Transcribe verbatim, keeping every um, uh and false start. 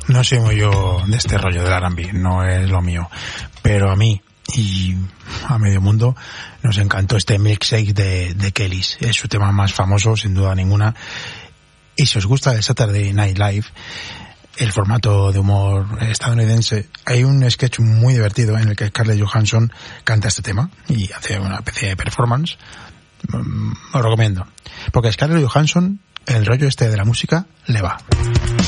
no soy muy yo de este rollo del R and B, no es lo mío, pero a mí y a medio mundo nos encantó este Milkshake de, de Kellys. Es su tema más famoso, sin duda ninguna. Y si os gusta el Saturday Night Live, el formato de humor estadounidense, hay un sketch muy divertido en el que Scarlett Johansson canta este tema y hace una especie de performance. Os lo recomiendo, porque a Scarlett Johansson el rollo este de la música le va.